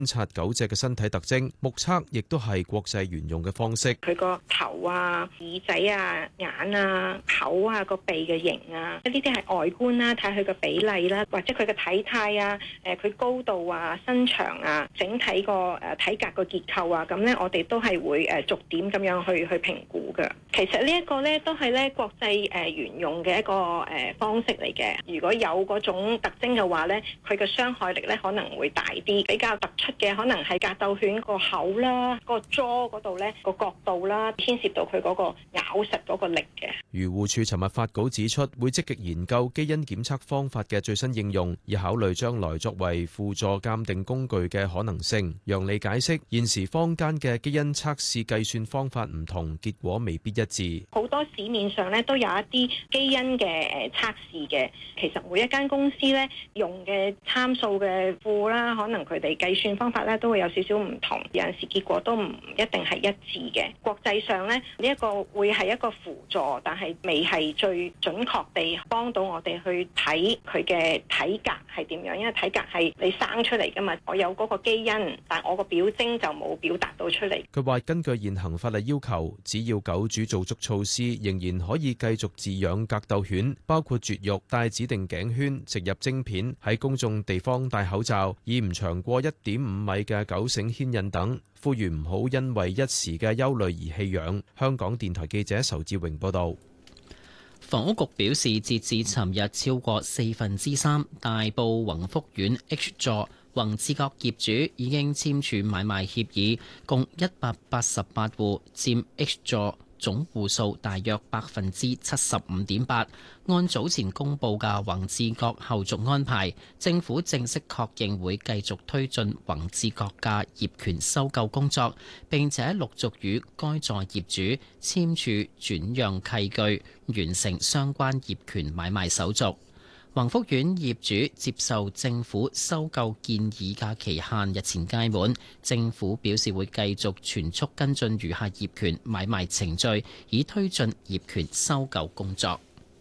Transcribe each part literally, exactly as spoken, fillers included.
觀察狗隻嘅身體特徵，目測亦都係國際沿用嘅方式。 佢個頭啊、耳仔啊、眼啊、口啊、個鼻嘅形啊，呢啲係外觀啦，睇佢個比例啦，或者佢嘅體態啊、誒佢高度啊、身長啊、整體個誒體格個結構啊，咁咧我哋都係會誒逐點咁樣去去評估嘅。其實呢一個咧都係咧國際誒沿用嘅一個誒方式嚟嘅。如果有嗰種特徵嘅話咧，佢嘅傷害力咧可能會大啲。比較突出嘅可能係格鬥犬個口啦、個 jaw 嗰度咧個角度啦，牽涉到佢嗰個咬實嗰個力嘅。 漁護署尋日發稿指出，會積極研究基因檢測方法嘅最新應用，以考慮將來作為輔助鑑定工具嘅可能性。楊利解釋，現時坊間嘅基因測試計算方法唔同，結果未必一致。 好多市面上咧都有一啲基因嘅誒測試嘅，其實每一間公司咧用嘅參數嘅庫啦，可能佢哋計算方法咧都會有少少唔同，有陣時結果都唔一定係一致嘅。國際上咧呢一個會係一個輔助，但係未係最準確地幫到我哋去睇佢嘅體格係點樣，因為體格係你生出嚟噶嘛，我有嗰個基因，但我個表徵就冇表達到出嚟。 佢話根據現行法例要求，只要狗主做足措施，仍然可以繼續飼養格鬥犬，包括絕育、戴指定頸圈、植入晶片、喺公眾地方戴口罩、以唔長過一點五米嘅狗繩牽引等。呼籲唔好因為一時嘅憂慮而棄養。香港電台記者仇志榮報道。 房屋局表示，截至尋日，超過四分之三大埔宏福苑 H 座宏志閣業主已經簽署買賣協議，共一百八十八戶，佔 H 座總戶數大約百分之七十五點八。按早前公布嘅宏志閣後續安排，政府正式確認會繼續推進宏志閣嘅業權收購工作，並且陸續與該座業主簽署轉讓契據，完成相關業權買賣手續。宏福苑業主接受政府收購建議嘅期限日前屆滿，政府表示會繼續全速跟進餘下業權買賣程序，以推進業權收購工作。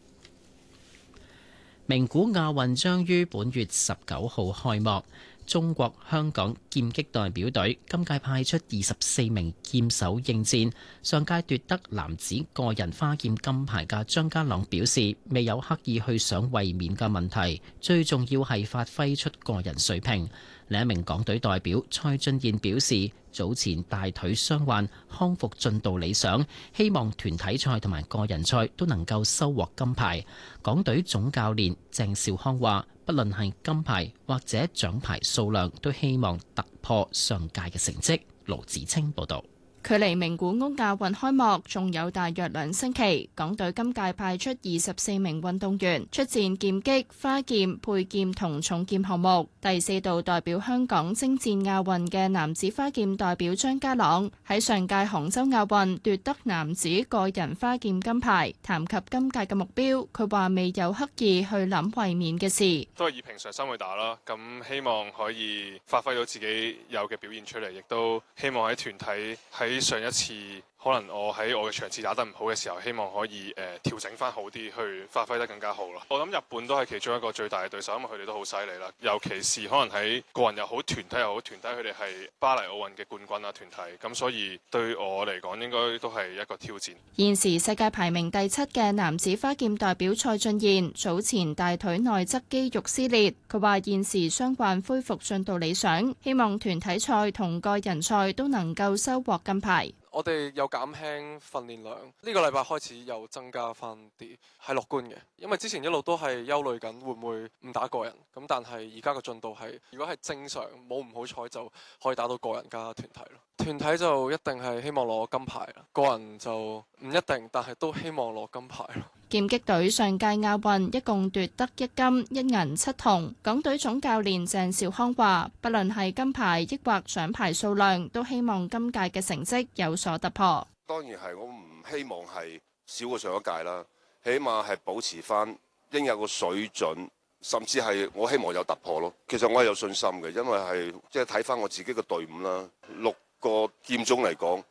名古亞運將於本月十九號開幕。中國香港劍擊代表隊今屆派出二十四名劍手應戰。上屆奪得男子個人花劍金牌嘅張家朗表示，未有刻意去想衛冕嘅問題，最重要係發揮出個人水平。另一名港隊代表蔡俊彥表示，早前大腿傷患康復進度理想，希望團體賽同埋個人賽都能夠收穫金牌。港隊總教練鄭兆康話，不論係金牌或者獎牌數量，都希望突破上屆嘅成績。盧子清報導。 距離名古屋亞運開幕仲有大約兩星期，港隊今屆派出二十四名運動員出戰劍擊、花劍、佩劍同重劍項目。第四度代表香港征戰亞運嘅男子花劍代表張家朗喺上屆杭州亞運奪得男子個人花劍金牌。談及今屆嘅目標，佢話未有刻意去諗衛冕嘅事， 都係以平常心去打啦。咁希望可以發揮到自己有嘅表現出嚟，亦都希望喺團體喺喺上一次可能我喺我嘅場次打得唔好嘅時候，希望可以誒、呃、調整翻好啲，去發揮得更加好咯。我諗日本都係其中一個最大嘅對手，因為佢哋都好犀利啦。尤其是可能喺個人又好，團體又好，團體佢哋係巴黎奧運嘅冠軍啦，團體咁，所以對我嚟講應該都係一個挑戰。 現時世界排名第七嘅男子花劍代表蔡俊彥早前大腿內側肌肉撕裂，佢話現時傷患恢復進度理想，希望團體賽同個人賽都能夠收穫金牌。 我哋有減輕訓練量，呢個禮拜開始又增加翻啲，係樂觀嘅。因為之前一路都係憂慮緊會唔會唔打個人，咁但係而家個進度係，如果係正常冇唔好彩就可以打到個人加團體咯。團體就一定係希望攞金牌啦，個人就唔一定，但係都希望攞金牌咯。 劍擊隊上屆亞運一共奪得一金一銀七銅，港隊總教練鄭兆康話，不論係金牌抑或獎牌數量，都希望今屆嘅成績有所突破。 當然係，我唔希望係少過上一屆啦，起碼係保持翻應有個水準，甚至係我希望有突破咯。其實我係有信心嘅，因為係即係睇翻我自己嘅隊伍啦，六個劍種嚟講，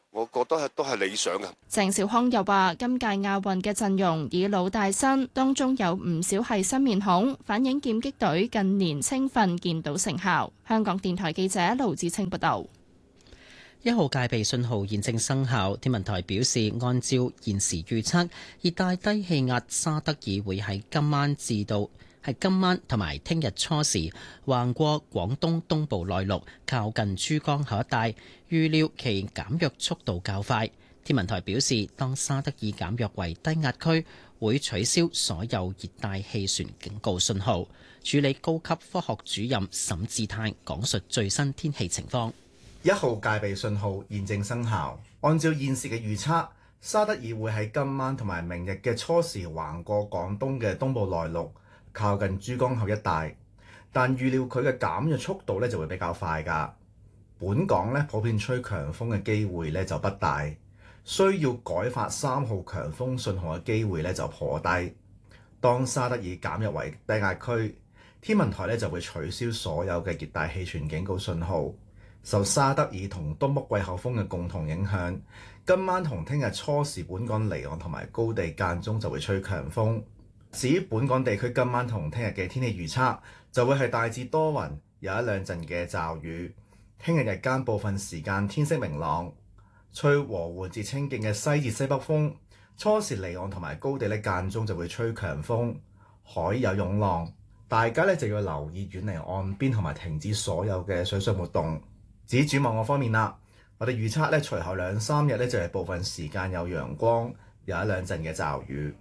我覺得係都係理想嘅。 鄭兆康又話：今屆亞運嘅陣容以老帶新，當中有唔少係新面孔，反映劍擊隊近年青訓見到成效。香港電台記者盧志清報導。 一號戒備信號現正生效，天文台表示，按照現時預測，熱帶低氣壓沙德爾會喺今晚至到係今晚同埋聽日初時橫過廣東東部內陸，靠近珠江口一帶，預料其減弱速度較快。天文台表示，當沙德爾減弱為低壓區，會取消所有熱帶氣旋警告信號。處理高級科學主任沈志泰講述最新天氣情況。 一號戒備信號現正生效。按照現時嘅預測，沙德爾會喺今晚同埋明日嘅初時橫過廣東嘅東部內陸，靠近珠江口一帶。但預料佢嘅減弱速度咧就會比較快㗎。本港咧普遍吹強風嘅機會咧就不大，需要改發三號強風信號嘅機會咧就頗低。當沙德爾減弱為低壓區，天文台咧就會取消所有嘅熱帶氣旋警告信號。受沙德爾同東北季候風嘅共同影響，今晚同聽日初時本港離岸同埋高地間中就會吹強風。至於本港地區今晚同聽日嘅天氣預測，就會係大致多雲，有一兩陣嘅驟雨。聽日日間部分時間天色明朗，吹和緩至清勁嘅西至西北風。初時離岸同埋高地咧間中就會吹強風，海有湧浪，大家咧就要留意遠離岸邊同埋停止所有嘅水上活動。至於展望我方面啦，我哋預測咧，隨後兩三日咧就係部分時間有陽光，有一兩陣嘅驟雨。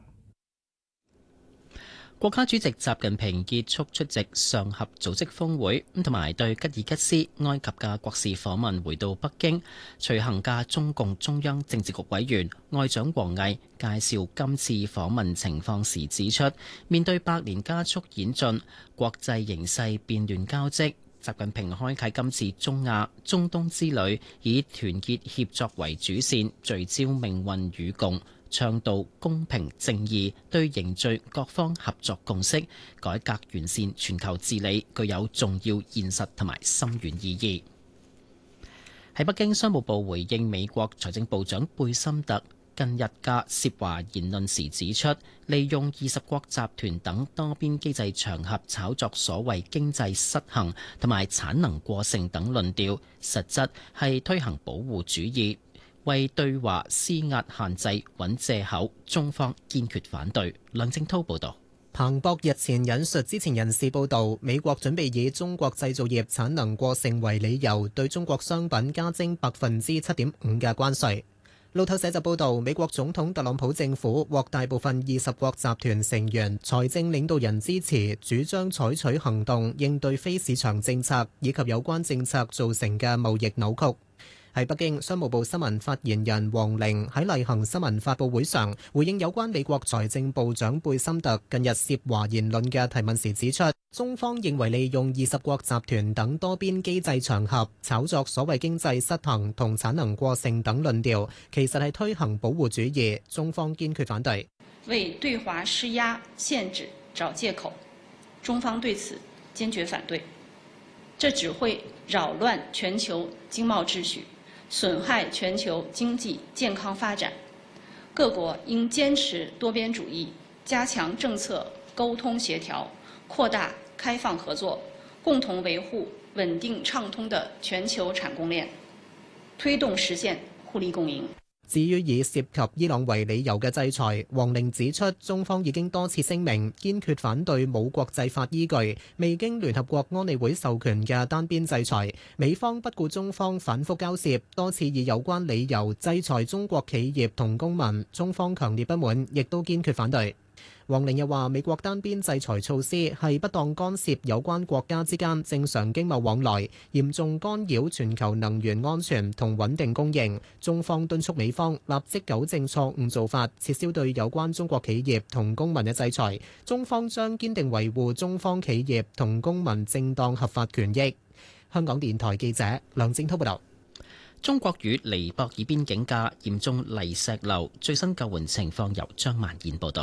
國家主席習近平結束出席上合組織峰會，咁同埋對吉爾吉斯、埃及嘅國事訪問回到北京。隨行嘅中共中央政治局委員外長王毅介紹今次訪問情況時指出，面對百年加速演進，國際形勢變亂交織。習近平開啟今次中亞、中東之旅，以團結協作為主線，聚焦命運與共，倡導公平正義，對凝聚各方合作共識、改革完善全球治理具有重要現實同埋深遠意義。喺北京，商務部回應美國財政部長貝森特近日嘅涉華言論時指出，利用二十國集團等多邊機制場合炒作所謂經濟失衡同埋產能過剩等論調，實質係推行保護主義，為對華施壓限制揾藉口，中方堅決反對。梁正滔報導。 彭博日前引述知情人士報道，美國準備以中國製造業產能過剩為理由，對中國商品加徵百分之七點五嘅關稅。路透社就報道，美國總統特朗普政府獲大部分二十國集團成員財政領導人支持，主張採取行動應對非市場政策以及有關政策造成嘅貿易扭曲。喺北京，商務部新聞發言人黃玲喺例行新聞發佈會上回應有關美國財政部長貝森特近日涉華言論嘅提問時指出，中方認為利用二十國集團等多邊機制場合炒作所謂經濟失衡同產能過剩等論調，其實係推行保護主義，中方堅決反對。 為對華施壓限制找藉口，中方對此堅決反對。這只會擾亂全球經貿秩序，損害全球經濟健康發展，各國應堅持多邊主義，加強政策溝通協調，擴大開放合作，共同維護穩定暢通的全球產供鏈，推動實現互利共贏。 至於以涉及伊朗為理由嘅制裁，王寧指出，中方已經多次聲明堅決反對冇國際法依據、未經聯合國安理會授權嘅單邊制裁。美方不顧中方反覆交涉，多次以有關理由制裁中國企業同公民，中方強烈不滿，亦都堅決反對。王寧又話：美國單邊制裁措施係不當干涉有關國家之間正常經貿往來，嚴重干擾全球能源安全同穩定供應。中方敦促美方立即糾正錯誤做法，撤銷對有關中國企業同公民嘅制裁。中方將堅定維護中方企業同公民正當合法權益。香港電台記者梁正滔報道。 中國與尼泊爾邊境嘅嚴重泥石流最新救援情況由張萬燕報導。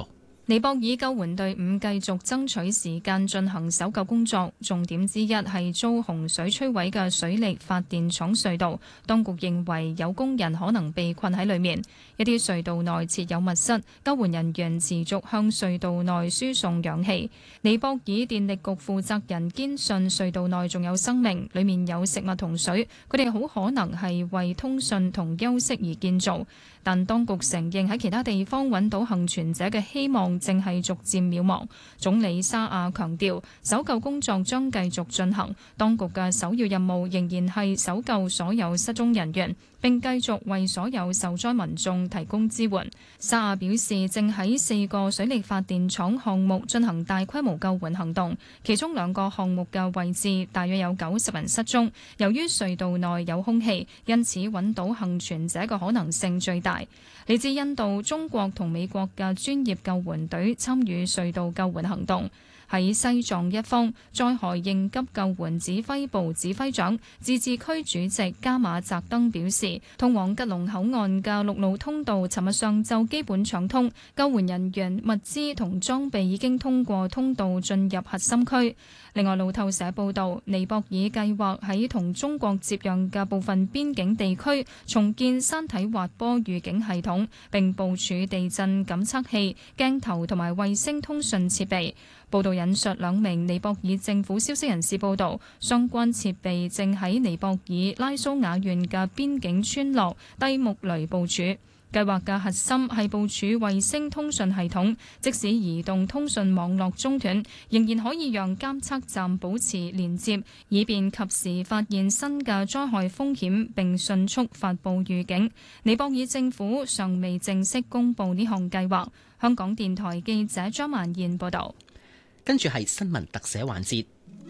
尼泊爾救援隊伍繼續爭取時間進行搜救工作，重點之一係遭洪水摧毀嘅水力發電廠隧道。當局認為有工人可能被困喺裡面，一啲隧道內設有密室，救援人員持續向隧道內輸送氧氣。尼泊爾電力局負責人堅信隧道內仲有生命，裡面有食物同水，佢哋好可能係為通訊同休息而建造。但當局承認喺其他地方揾到幸存者嘅希望正係逐漸渺茫。總理沙亞強調，搜救工作將繼續進行，當局嘅首要任務仍然係搜救所有失蹤人員，並繼續為所有受災民眾提供支援。沙亞表示，正喺四個水力發電廠項目進行大規模救援行動，其中兩個項目嘅位置大約有九十人失蹤。由於隧道內有空氣，因此揾到幸存者嘅可能性最大。嚟自印度、中國同美國嘅專業救援隊參與隧道救援行動。喺西藏一方，災害應急救援指揮部指揮長、自治區主席加馬澤登表示，通往吉隆口岸嘅陸路通道尋日上晝基本暢通，救援人員、物資同裝備已經通過通道進入核心區。另外，路透社報道，尼泊爾計劃喺同中國接壤嘅部分邊境地區重建山體滑坡預警系統，並部署地震感測器、鏡頭同埋衛星通訊設備。報道引述兩名尼泊爾政府消息人士報道，相關設備正喺尼泊爾拉蘇瓦縣嘅邊境村落低木雷部署。計劃嘅核心係部署衛星通訊系統，即使移動通訊網絡中斷，仍然可以讓監測站保持連接，以便及時發現新嘅災害風險並迅速發布預警。尼泊爾政府尚未正式公布呢項計劃。香港電台記者張曼燕報導。 跟住係新聞特寫環節。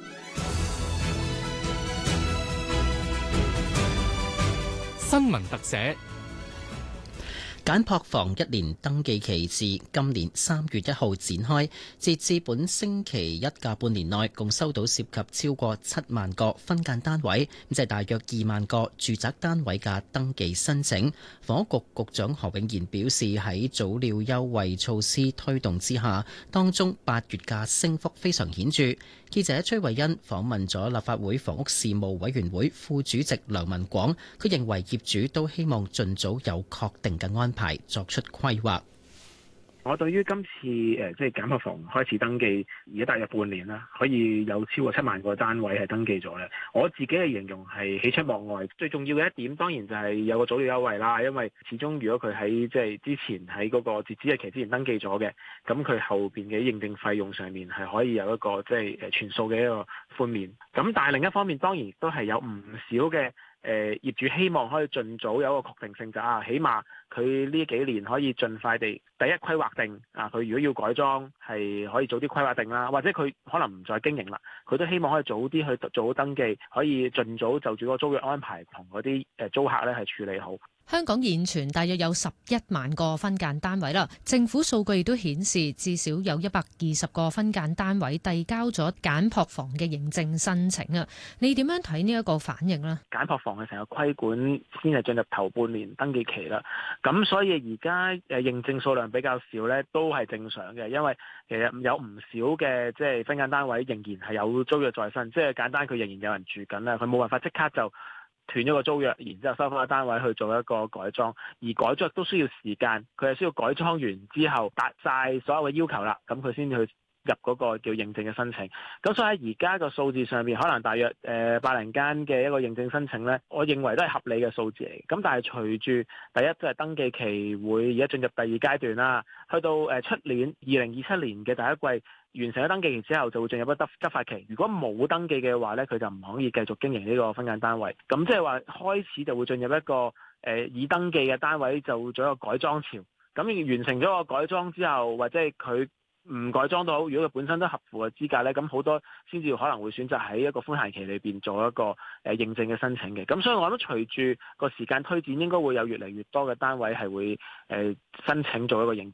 新聞特寫。 簡樸房一年登記期自今年三月一號展開，截至本星期一嘅半年內，共收到涉及超過七萬個分間單位，即係大約二萬個住宅單位嘅登記申請。房屋局局長何永賢表示，喺早鳥優惠措施推動之下，當中八月嘅升幅非常顯著。記者崔慧欣訪問咗立法會房屋事務委員會副主席梁文廣，佢認為業主都希望盡早有確定嘅安排，作出規劃。 我對於今次誒即係簡樸房開始登記，而家大約半年啦，可以有超過七萬個單位係登記咗咧。我自己嘅形容係喜出望外。最重要嘅一點當然就係有個早鳥優惠啦，因為始終如果佢喺即係之前喺嗰個截止日期之前登記咗嘅，咁佢後邊嘅認證費用上面係可以有一個即係誒全數嘅一個寬免。咁但係另一方面當然都係有唔少嘅。誒、呃、業主希望可以盡早有一個確定性，就啊，起碼佢呢幾年可以盡快地第一規劃定啊，佢如果要改裝係可以早啲規劃定啦，或者佢可能唔再經營啦，佢都希望可以早啲去做好登記，可以盡早就住個租約安排同嗰啲誒租客咧係處理好。 香港現存大約有十一萬個分間單位啦，政府數據亦都顯示至少有一百二十個分間單位遞交咗簡樸房嘅認證申請啊！你點樣睇呢一個反應呢？ 簡樸房嘅成個規管先係進入頭半年登記期啦，咁所以而家誒認證數量比較少咧，都係正常嘅，因為其實有唔少嘅即係分間單位仍然係有租約在身，即係簡單佢仍然有人住緊啦，佢冇辦法即刻就斷咗個租約，然之後收翻個單位去做一個改裝，而改裝都需要時間，佢係需要改裝完之後達晒所有嘅要求啦，咁佢先至去入嗰個叫認證嘅申請。咁所以喺而家個數字上面，可能大約誒百零間嘅一個認證申請呢，我認為都係合理嘅數字嚟。咁但係隨住第一即係登記期會而家進入第二階段啦，去到誒出年二零二七年嘅第一季。完成咗登記期之後，就會進入一個執法期。如果冇登記嘅話咧，佢就唔可以繼續經營呢個分間單位。咁即係話開始就會進入一個誒、呃、已登記嘅單位就做一個改裝潮。咁完成咗個改裝之後，或者係佢唔改裝都好，如果佢本身都合符嘅資格咧，咁好多先至可能會選擇喺一個寬限期裏邊做一個誒認證嘅申請嘅。咁所以我諗隨住個時間推展，應該會有越嚟越多嘅單位係會誒申請做一個認證咯。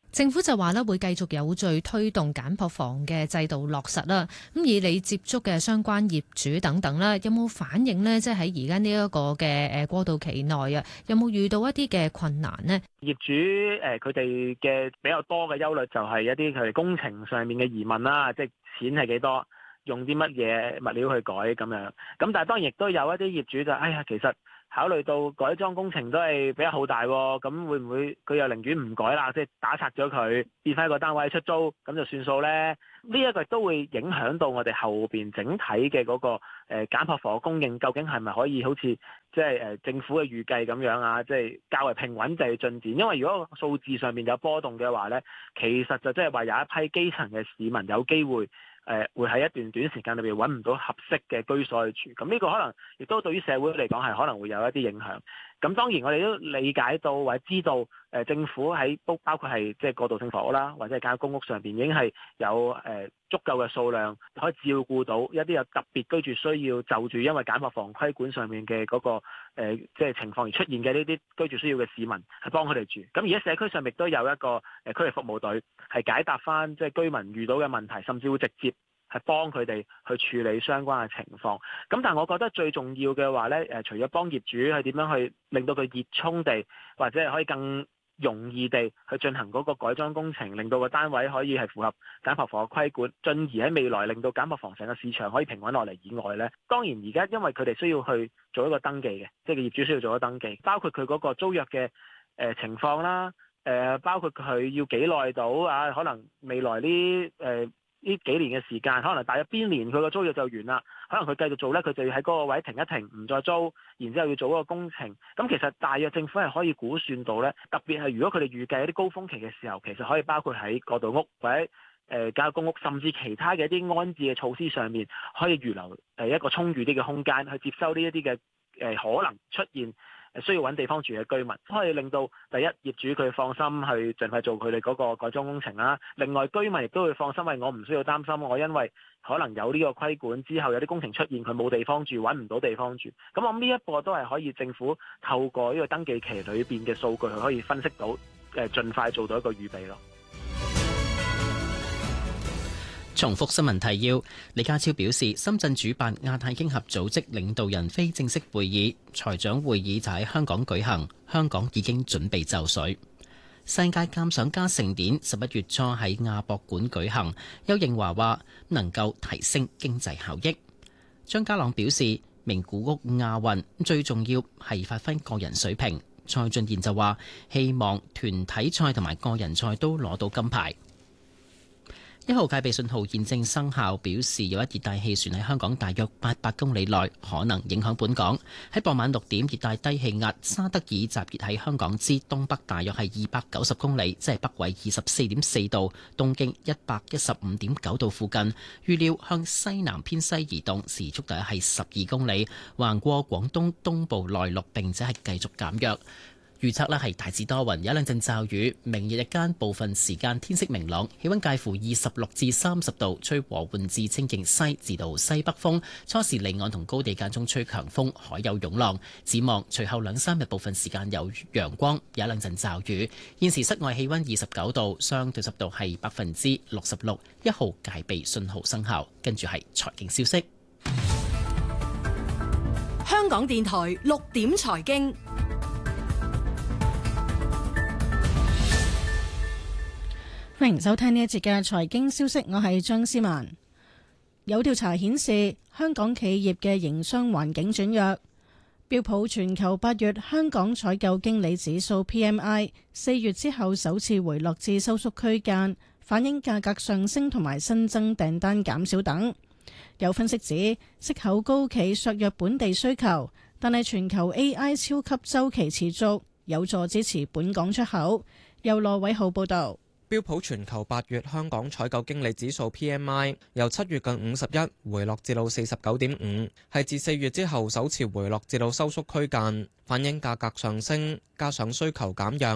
政府就話咧會繼續有序推動簡樸房嘅制度落實啦。咁以你接觸嘅相關業主等等啦，有冇反映呢？即係喺而家呢一個嘅誒過渡期內啊，有冇遇到一啲嘅困難呢？ 業主誒佢哋嘅比較多嘅憂慮就係一啲佢哋工程上面嘅疑問啦，即係錢係幾多，用啲乜嘢物料去改咁樣。咁但係當然亦都有一啲業主就哎呀，其實考慮到改裝工程都係比較浩大，咁會唔會佢又寧願唔改啦，即係打拆咗佢，變翻一個單位出租，咁就算數呢？呢一個都會影響到我哋後邊整體嘅嗰個誒簡樸房供應，究竟係咪可以好似即係誒政府嘅預計咁樣啊？即係較為平穩地進展。因為如果數字上面有波動嘅話呢，其實就即係話有一批基層嘅市民有機會。誒會喺一段短時間裏邊揾唔到合適嘅居所去住，咁呢個可能亦都對於社會嚟講係可能會有一啲影響。咁當然我哋都理解到或者知道，誒政府喺包包括係即係過渡性房屋啦，或者係簡約公屋上邊已經係有誒足夠嘅數量可以照顧到一啲有特別居住需要就住因為簡樸房規管上面嘅嗰個誒即係情況而出現嘅呢啲居住需要嘅市民，係幫佢哋住。咁而家社區上亦都有一個誒區域服務隊，係解答翻即係居民遇到嘅問題，甚至會直接係幫佢哋去處理相關嘅情況。咁但係我覺得最重要嘅話咧，誒除咗幫業主係點樣去令到佢熱衷地，或者係可以更容易地去進行嗰個改裝工程，令到個單位可以係符合簡樸房嘅規管，進而喺未來令到簡樸房成個市場可以平穩落嚟以外咧，當然而家因為佢哋需要去做一個登記嘅，即係個業主需要做一個登記，包括佢嗰個租約嘅誒情況啦，誒包括佢要幾耐到啊，可能未來呢誒。呢幾年嘅時間，可能大約邊年佢個租約就完啦，可能佢繼續做呢，佢就要喺嗰個位停一停，唔再租，然之後要做嗰個工程。咁其實大約政府係可以估算到呢，特別係如果佢哋預計一啲高峰期嘅時候，其實可以包括喺過渡屋或者誒簡約公屋，甚至其他嘅一啲安置嘅措施上面，可以預留誒一個充裕啲嘅空間去接收呢一啲嘅誒可能出現需要揾地方住嘅居民，可以令到第一業主佢放心去盡快做佢哋嗰個改裝工程啦。另外居民亦都會放心，為我唔需要擔心，我因為可能有呢個規管之後有啲工程出現，佢冇地方住，揾唔到地方住。咁我諗呢一個都係可以政府透過呢個登記期裏邊嘅數據，佢可以分析到誒，盡快做到一個預備咯。 重複新聞提要，李家超表示，深圳主辦亞太經合組織領導人非正式會議，財長會議就喺香港舉行，香港已經準備就緒。世界鑑賞家盛典十一月初喺亞博館舉行，邱應華話能夠提升經濟效益。張家朗表示，名古屋亞運最重要係發揮個人水平。蔡俊彥就話希望團體賽同埋個人賽都攞到金牌。一號戒備信號現正生效，表示有一熱帶氣旋喺香港大約八百公里內可能影響本港。喺傍晚六點，熱帶低氣壓沙德爾集結喺香港之東北大約係二百九十公里，即係北緯二十四點四度，東經一百一十五點九度附近。預料向西南偏西移動，時速大約係十二公里，橫過廣東東部內陸，並且係繼續減弱。預測呢係大致多雲，有一兩陣驟雨。明日日間部分時間天色明朗，氣溫介乎二十六至三十度，吹和緩至清勁西至到西北風。初時離岸同高地間中吹強風，海有湧浪。展望隨後兩三日部分時間有陽光，有一兩陣驟雨。現時室外氣溫二十九度，相對濕度係百分之六十六，一號戒備信號生效。跟住係財經消息。 香港電台六點財經。歡迎收聽呢一節嘅財經消息，我係張思文。有調查顯示，香港企業嘅營商環境轉弱。標普全球八月香港採購經理指數 P M I 四月之後首次回落至收縮區間，反映價格上升同埋新增訂單減少等。有分析指，息口高企削弱本地需求，但係全球 A I 超級週期持續，有助支持本港出口。由羅偉浩報導。 標普全球八月香港採購經理指數 P M I 由七月近五十一回落至到四十九點五，係自四月之後首次回落至到收縮區間，反映價格上升加上需求減弱。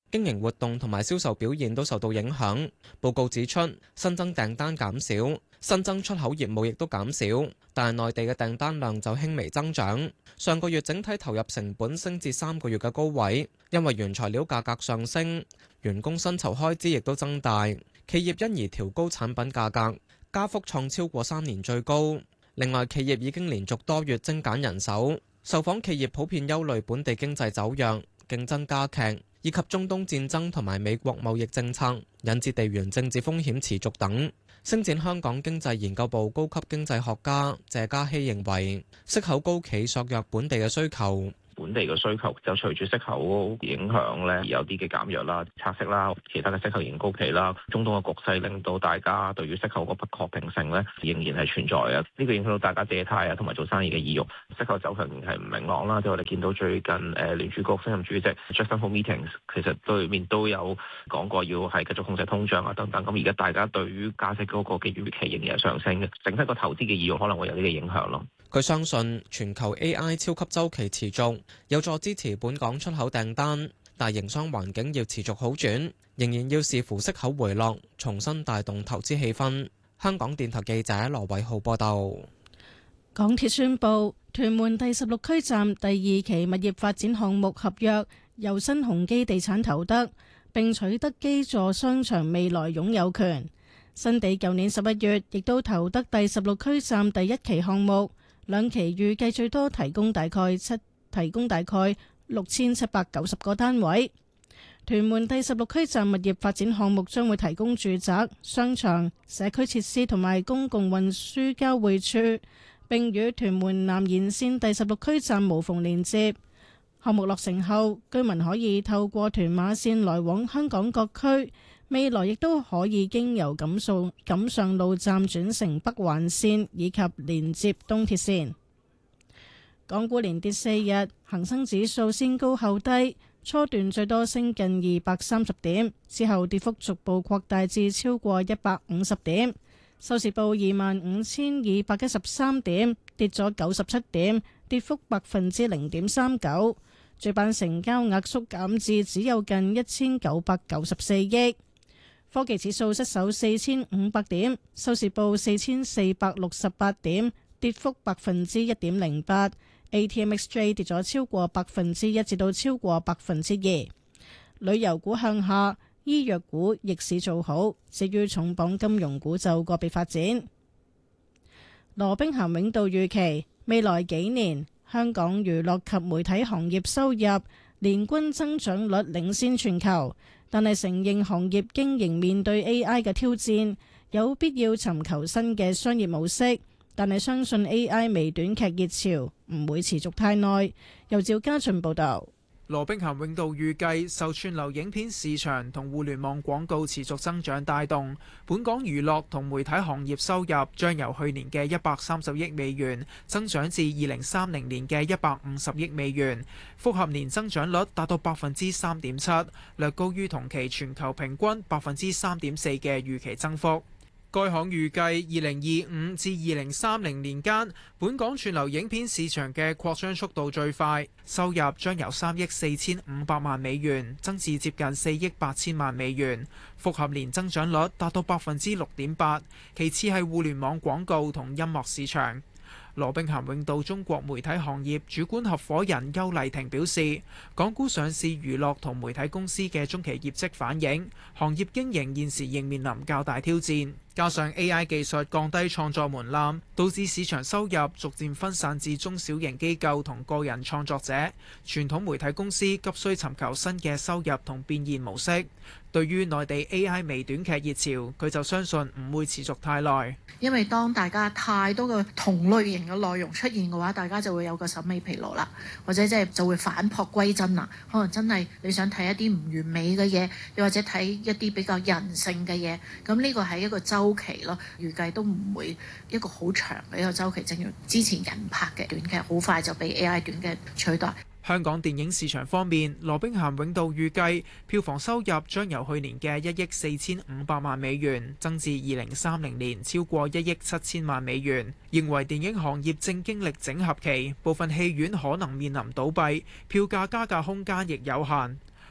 經營活動同埋銷售表現都受到影響。報告指出，新增訂單減少，新增出口業務亦都減少，但係內地嘅訂單量就輕微增長。上個月整體投入成本升至三個月嘅高位，因為原材料價格上升，員工薪酬開支亦都增大，企業因而調高產品價格，加幅創超過三年最高。另外，企業已經連續多月精簡人手，受訪企業普遍憂慮本地經濟走弱、競爭加劇，以及中東戰爭同埋美國貿易政策引致地緣政治風險持續等。星展香港經濟研究部高級經濟學家謝嘉熙認為，息口高企削弱本地嘅需求。 本地嘅需求就隨住息口影響咧，而有啲嘅減弱啦、拆息啦、其他嘅息口仍高企啦。中東嘅局勢令到大家對於息口個不確定性咧，仍然係存在啊。呢個影響到大家借貸啊，同埋做生意嘅意欲。息口走向仍然係唔明朗啦。即係我哋見到最近誒聯儲局新任主席 Jackson Hole Meetings 其實對面都有講過要係繼續控制通脹啊等等。咁而家大家對於加息嗰個嘅預期仍然係上升嘅，整體個投資嘅意欲可能會有呢個影響咯。 佢相信全球 A I 超級週期持續，有助支持本港出口訂單，但營商環境要持續好轉，仍然要視乎息口回落，重新帶動投資氣氛。香港電台記者羅偉浩報道。 港鐵宣布，屯門第十六區站第二期物業發展項目合約由新鴻基地產投得，並取得基座商場未來擁有權。新地舊年十一月亦都投得第十六區站第一期項目。兩期預計最多提供大概七提供大概六千七百九十個單位。屯門第十六區站物業發展項目將會提供住宅、商場、社區設施同埋公共運輸交匯處，並與屯門南延線第十六區站無縫連接。項目落成後，居民可以透過屯馬線來往香港各區。未來亦都可以經由錦上錦上路站轉乘北環線，以及連接東鐵線。港股連跌四日，恒生指數先高後低，初段最多升近二百三十點，之後跌幅逐步擴大至超過一百五十點，收市報二萬五千二百一十三點，跌咗九十七點，跌幅百分之零點三九。主板成交額縮減至只有近一千九百九十四億。科技指數失守四千五百點，收市報四千四百六十八點，跌幅百分之一點零八。A T M X J 跌咗超過百分之一至到超過百分之二。旅遊股向下，醫藥股逆市做好，至於重磅金融股就個別發展。羅兵咸永道預期未來幾年香港娛樂及媒體行業收入年均增長率領先全球。但係承認行業經營面對 A I 嘅挑戰，有必要尋求新嘅商業模式。但係相信 A I 微短劇熱潮唔會持續太耐。由趙家俊報導。 羅兵咸永道預計受串流影片市場同互聯網廣告持續增長帶動，本港娛樂同媒體行業收入將由去年嘅一百三十億美元增長至二零三零年嘅一百五十億美元，複合年增長率達到百分之三點七，略高於同期全球平均百分之三點四嘅預期增幅。該行預計二零二五至二零三零年間，本港串流影片市場嘅擴張速度最快，收入將由三億四千五百萬美元增至接近四億八千萬美元，複合年增長率達到百分之六點八。其次係互聯網廣告同音樂市場。羅兵咸永道中國媒體行業主管合夥人邱麗婷表示，港股上市娛樂同媒體公司嘅中期業績反映，行業經營現時仍面臨較大挑戰，加上 A I 技術降低創作門檻，導致市場收入逐漸分散至中小型機構同個人創作者，傳統媒體公司急需尋求新嘅收入同變現模式。對於內地 A I 微短劇熱潮，佢就相信唔會持續太耐。 因為當大家太多嘅同類型嘅內容出現嘅話，大家就會有個審美疲勞啦，或者即係就會返璞歸真啦。可能真係你想睇一啲唔完美嘅嘢，又或者睇一啲比較人性嘅嘢，咁呢個係一個週期咯。預計都唔會一個好長嘅一個週期，正如之前人拍嘅短劇，好快就被 A I 短劇取代。 香港電影市場方面，羅兵咸永道預計票房收入將由去年嘅一億四千五百萬美元增至二零三零年超過一億七千萬美元。認為電影行業正經歷整合期，部分戲院可能面臨倒閉，票價加價空間亦有限。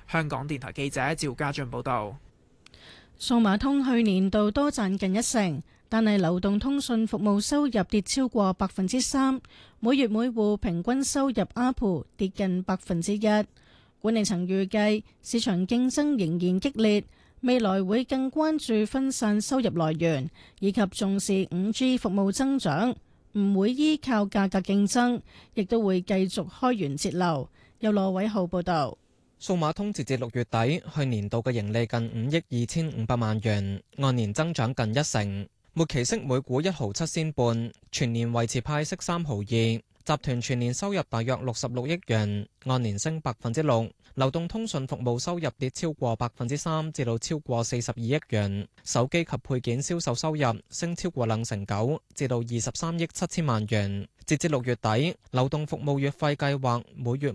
香港電台記者趙家俊報道。 數碼通去年度多賺近一成，但係流動通訊服務收入跌超過百分之三，每月每戶平均收入 A R P U 跌近百分之一。管理層預計市場競爭仍然激烈，未來會更關注分散收入來源，以及重視 五 G 服務增長，唔會依靠價格競爭，亦都會繼續開源節流。由羅偉浩報導。 數碼通截至六月底，去年度嘅盈利近五億二千五百萬元，按年增長近一成。末期息每股一毫七仙半，全年維持派息三毫二。集團全年收入大約六十六億元，按年升百分之六。流動通訊服務收入跌超過百分之三，至到超過四十二億元。手機及配件銷售收入升超過兩成九，至到二十三億七千萬元。截至六月底，流動服務月費計劃每月